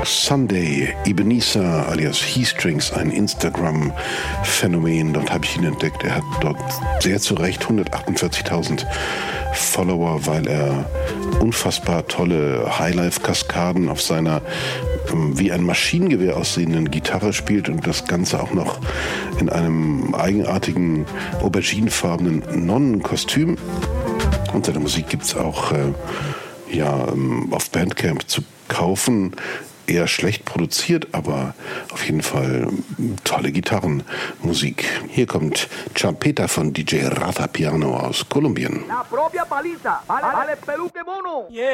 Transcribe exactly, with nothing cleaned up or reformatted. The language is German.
Sunday Ebenezer alias He-Strings, ein Instagram-Phänomen. Dort habe ich ihn entdeckt. Er hat dort sehr zu Recht hundertachtundvierzigtausend Follower, weil er unfassbar tolle Highlife-Kaskaden auf seiner ähm, wie ein Maschinengewehr aussehenden Gitarre spielt und das Ganze auch noch in einem eigenartigen auberginefarbenen Nonnenkostüm. Und seine Musik gibt es auch äh, ja, ähm, auf Bandcamp zu kaufen. Eher schlecht produziert, aber auf jeden Fall tolle Gitarrenmusik. Hier kommt Champeta von D J Rafa Piano aus Kolumbien. La propia paliza. Vale, vale, peluque mono. Yeah.